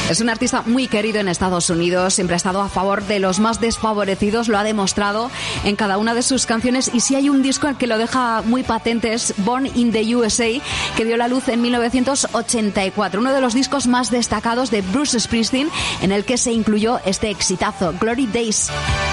Es un artista muy querido en Estados Unidos, siempre ha estado a favor de los más desfavorecidos, lo ha demostrado en cada una de sus canciones, y si hay un disco que lo deja muy patente es Born in the USA, que vio la luz en 1984, uno de los discos más destacados de Bruce Springsteen, en el que se incluyó este exitazo, Glory Days.